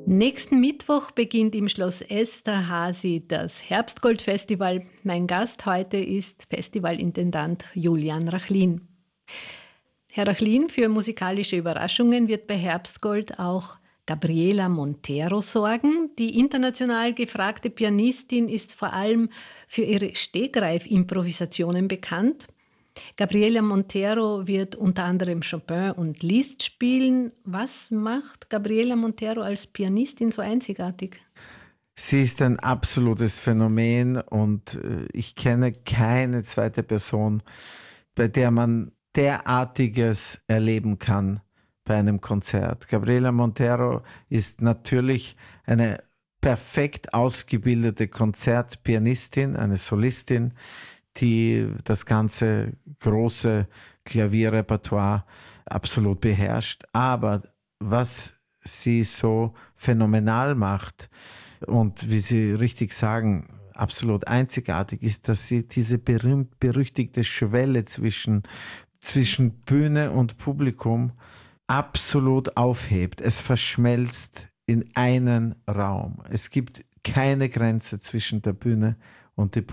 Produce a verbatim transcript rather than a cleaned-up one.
Nächsten Mittwoch beginnt im Schloss Esterházy das Herbstgold-Festival. Mein Gast heute ist Festivalintendant Julian Rachlin. Herr Rachlin, für musikalische Überraschungen wird bei Herbstgold auch Gabriela Montero sorgen. Die international gefragte Pianistin ist vor allem für ihre Stegreif-Improvisationen bekannt. Gabriela Montero wird unter anderem Chopin und Liszt spielen. Was macht Gabriela Montero als Pianistin so einzigartig? Sie ist ein absolutes Phänomen und ich kenne keine zweite Person, bei der man derartiges erleben kann bei einem Konzert. Gabriela Montero ist natürlich eine perfekt ausgebildete Konzertpianistin, eine Solistin, die das ganze große Klavierrepertoire absolut beherrscht. Aber was sie so phänomenal macht und wie Sie richtig sagen, absolut einzigartig ist, dass sie diese berühmt-berüchtigte Schwelle zwischen, zwischen Bühne und Publikum absolut aufhebt. Es verschmelzt in einen Raum. Es gibt keine Grenze zwischen der Bühne und dem Publikum.